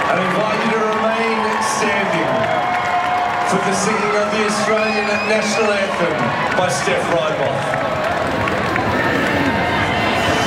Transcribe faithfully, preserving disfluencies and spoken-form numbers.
and invite you to remain standing for the singing of the Australian National Anthem by Steph Rydboth.